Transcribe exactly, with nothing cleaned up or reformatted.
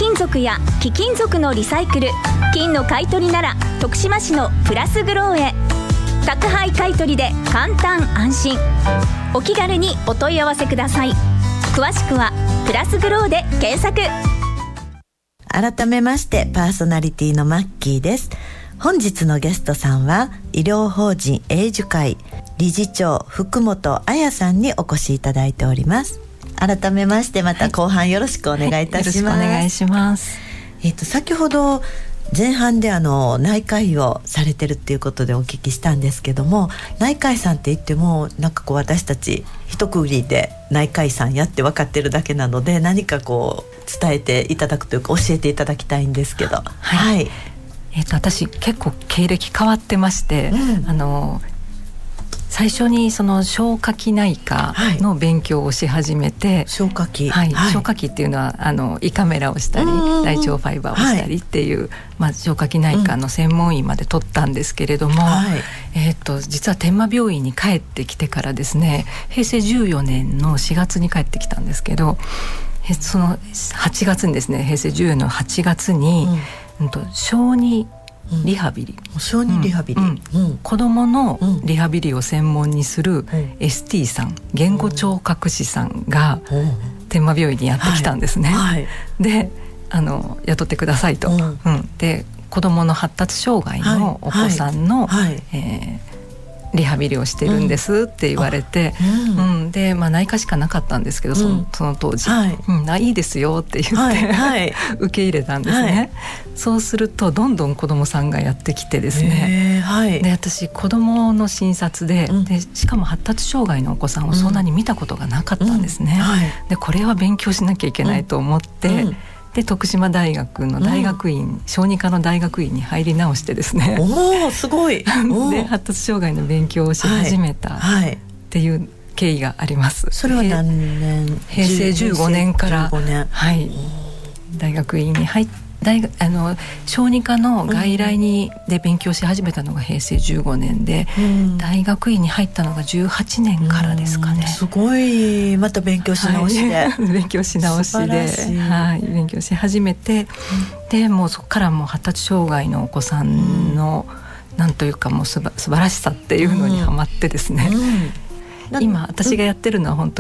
金属や貴金属のリサイクル、金の買い取りなら徳島市のプラスグローへ。宅配買い取りで簡単安心。お気軽にお問い合わせください。詳しくはプラスグローで検索。 改めましてパーソナリティのマッキーです。本日のゲストさんは医療法人栄樹会理事長福本彩さんにお越しいただいております。改めましてまた後半よろしくお願いいたします。 はいはい、よろしくお願いします。 えっと先ほど前半であの内科医をされてるっていうことでお聞きしたんですけども、内科医さんって言ってもなんかこう私たち一括りで内科医さんやって分かってるだけなので、何かこう伝えていただくというか教えていただきたいんですけど。はい、はい、 えー、と私結構経歴変わってまして、うん、あの最初にその消化器内科の勉強をし始めて、はい、 消化器、 はいはい、消化器っていうのはあの胃カメラをしたり大腸ファイバーをしたりっていう、はい、まあ、消化器内科の専門医まで取ったんですけれども、はい、えー、と実は天満病院に帰ってきてからですね、へいせいじゅうよねんのしがつに帰ってきたんですけど、そのはちがつにですね、へいせいじゅうよねんのはちがつに、うんうん、と小児リハビリ、 うん、小児リハビリ、うんうん、子どものリハビリを専門にする エスティー さん、言語聴覚士さんが天満病院にやってきたんですね、はいはい、であの雇ってくださいと、うんうん、で子どもの発達障害のお子さんの、はいはい、えーリハビリをしてるんですって言われて、うんうん、で、まあ、内科しかなかったんですけど、その、その当時、はいうん、あいいですよって言って、はいはい、受け入れたんですね、はい、そうするとどんどん子どもさんがやってきてですね、はい、で私子どもの診察 で,、うん、でしかも発達障害のお子さんをそんなに見たことがなかったんですね、うんうんはい、でこれは勉強しなきゃいけないと思って、うんうんで徳島大学の大学院、うん、小児科の大学院に入り直してですね、 おーすごいで発達障害の勉強をし始めたっていう経緯があります、はいはい、 それは何年？ へいせいじゅうごねんから、はい、大学院に入って大学あの小児科の外来に、うん、で勉強し始めたのがへいせいじゅうごねんで、うん、大学院に入ったのがじゅうはちねんからですかね、 うん、すごいまた勉強し直して、はい、 勉強し直しで、はい、勉強し始めて、うん、でもうそこからもう発達障害のお子さんの、うん、なんというかもうすば素晴らしさっていうのにハマってですね、うんうん、今私がやってるのは本当